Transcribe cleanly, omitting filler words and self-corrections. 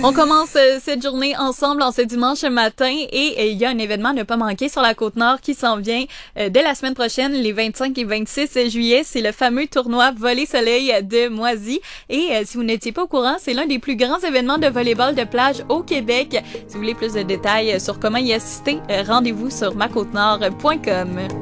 On commence cette journée ensemble en ce dimanche matin et il y a un événement à ne pas manquer sur la Côte-Nord qui s'en vient dès la semaine prochaine, les 25 et 26 juillet. C'est le fameux tournoi Volley-Soleil de Moisy. Et si vous n'étiez pas au courant, c'est l'un des plus grands événements de volleyball de plage au Québec. Si vous voulez plus de détails sur comment y assister, rendez-vous sur macôtenord.com.